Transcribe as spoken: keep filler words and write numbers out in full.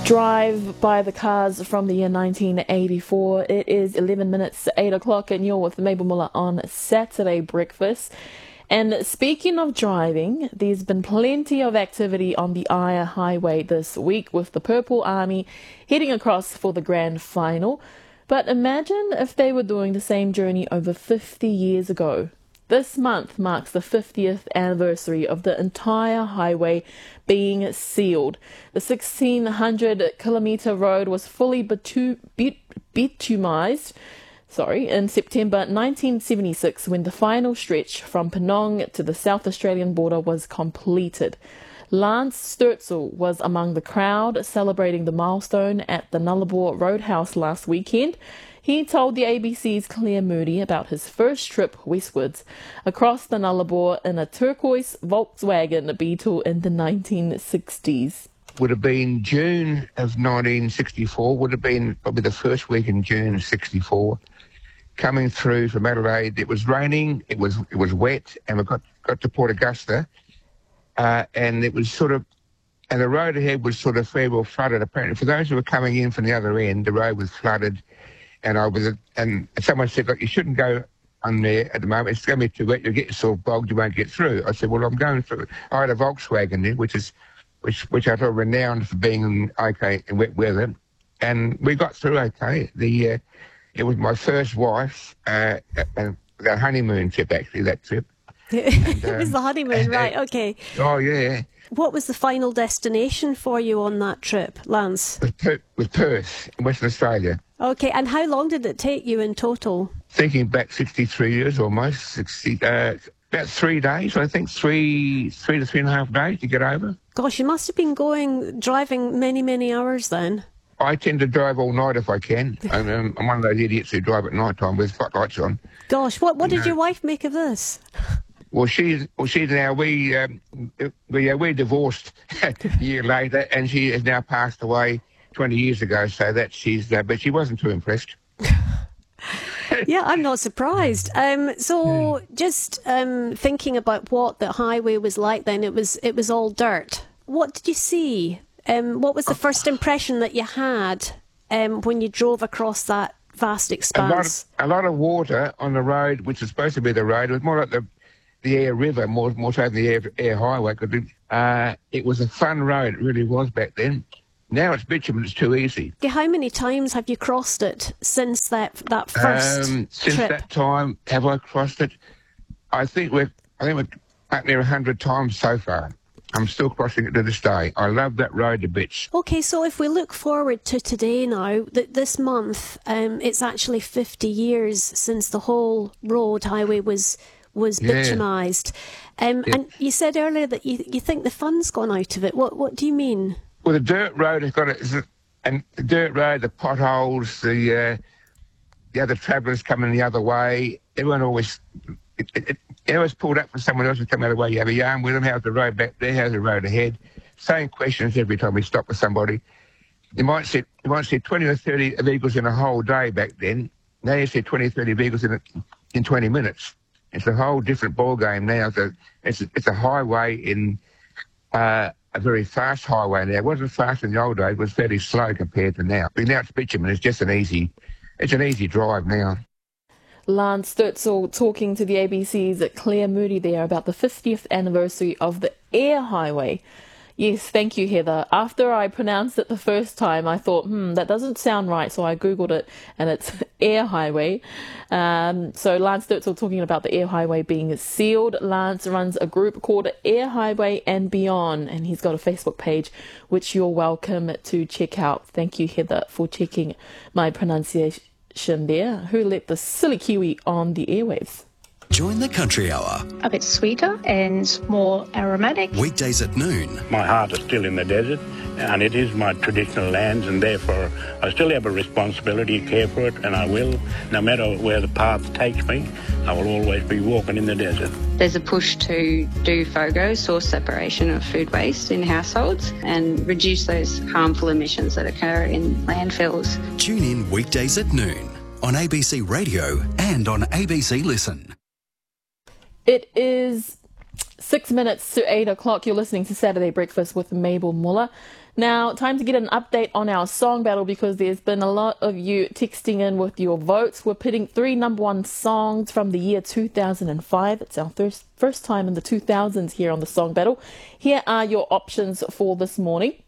Drive by the cars from the year nineteen eighty-four. It is eleven minutes to eight o'clock and you're with Mabel Muller on Saturday Breakfast. And speaking of driving, there's been plenty of activity on the Eyre Highway this week with the Purple Army heading across for the grand final. But imagine if they were doing the same journey over fifty years ago. This month marks the fiftieth anniversary of the entire highway being sealed. The sixteen hundred kilometre road was fully bitu- bit- bitumized sorry, in September nineteen seventy-six when the final stretch from Penong to the South Australian border was completed. Lance Sturzel was among the crowd celebrating the milestone at the Nullarbor Roadhouse last weekend. He told the A B C's Claire Moody about his first trip westwards across the Nullarbor in a turquoise Volkswagen Beetle in the nineteen sixties. Would have been June of nineteen sixty-four, would have been probably the first week in June of sixty-four. Coming through from Adelaide, it was raining, it was it was wet, and we got, got to Port Augusta, uh, and it was sort of, and the road ahead was sort of fairly well flooded. Apparently, for those who were coming in from the other end, the road was flooded. And I was, and someone said, look, you shouldn't go on there at the moment. It's going to be too wet. You'll get yourself bogged. You won't get through. I said, well, I'm going through. I had a Volkswagen there, which is, which, which I thought renowned for being okay in wet weather, and we got through okay. The, uh, it was my first wife's, uh, uh, the honeymoon trip actually. That trip. And, um, it was the honeymoon, right? Uh, okay. Oh yeah. What was the final destination for you on that trip, Lance? With, per- with Perth, in Western Australia. Okay, and how long did it take you in total? Thinking back sixty-three years almost, sixty, uh, about three days, I think, three, three to three and a half days to get over. Gosh, you must have been going, driving many, many hours then. I tend to drive all night if I can. And, um, I'm one of those idiots who drive at night time with spotlights on. Gosh, what, what did No. your wife make of this? Well, she's well, she's now we um, we uh, we divorced a year later, and she has now passed away twenty years ago. So that she's, uh, but she wasn't too impressed. Yeah, I'm not surprised. Um, so, just um, thinking about what the highway was like then, it was it was all dirt. What did you see? Um, what was the first impression that you had um, when you drove across that vast expanse? A lot, of, a lot of water on the road, which is supposed to be the road. It was more like the the Eyre River, more more so than the Eyre, Eyre Highway. Cause it, uh, it was a fun road, it really was back then. Now it's bitumen, it's too easy. How many times have you crossed it since that that first um, Since trip? that time, have I crossed it? I think we're, I think we're up there a hundred times so far. I'm still crossing it to this day. I love that road to bits. Okay, so if we look forward to today now, th- this month, um, it's actually fifty years since the whole road highway was was Yeah. bitumised. Um, Yeah. And you said earlier that you you think the fun's gone out of it. What what do you mean? Well, the dirt road has got it, and the dirt road, the potholes, the uh, the other travellers coming the other way. Everyone always, it, it, it, it always pulled up for someone else to come the other way. You have a yarn with them. How's the road back there? How's the road ahead? Same questions every time we stop with somebody. You might see you might see twenty or thirty vehicles in a whole day back then. Now you see twenty, thirty vehicles in a, in twenty minutes. It's a whole different ball game now. So it's a, it's a highway in uh, a very fast highway now. It wasn't fast in the old days. It was fairly slow compared to now. But now it's bitumen. It's just an easy, it's an easy drive now. Lance Sturzel talking to the A B C's Claire Moody there about the fiftieth anniversary of the Eyre Highway. Yes, thank you, Heather. After I pronounced it the first time, I thought, hmm, that doesn't sound right, so I Googled it, and it's Eyre Highway. Um, so Lance Sturzel talking about the Eyre Highway being sealed. Lance runs a group called Eyre Highway and Beyond, and he's got a Facebook page, which you're welcome to check out. Thank you, Heather, for checking my pronunciation there. Who let the silly Kiwi on the airwaves? Join the Country Hour. A bit sweeter and more aromatic. Weekdays at noon. My heart is still in the desert, and it is my traditional lands, and therefore I still have a responsibility to care for it, and I will. No matter where the path takes me, I will always be walking in the desert. There's a push to do FOGO, source separation of food waste in households, and reduce those harmful emissions that occur in landfills. Tune in weekdays at noon on A B C Radio and on A B C Listen. It is Six minutes to eight o'clock. You're listening to Saturday Breakfast with Mabel Muller. Now, time to get an update on our song battle because there's been a lot of you texting in with your votes. We're pitting three number one songs from the year two thousand five. It's our first, first time in the two thousands here on the song battle. Here are your options for this morning.